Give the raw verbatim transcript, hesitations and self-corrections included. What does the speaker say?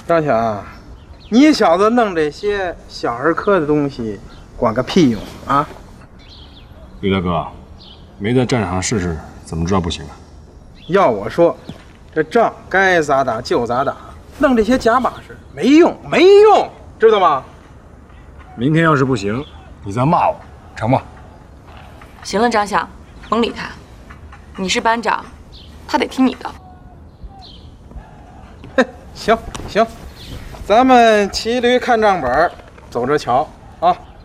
张强，你小子弄这些小儿科的东西，管个屁用啊！ 李大哥，没在战场上试试，怎么知道不行啊？ 要我说，这仗该咋打就咋打，弄这些假把式没用，没用，知道吗？ 明天要是不行，你再骂我，成吗？ 行了，张想，甭理他，你是班长，他得听你的。 行行，咱们骑驴看账本，走着瞧啊。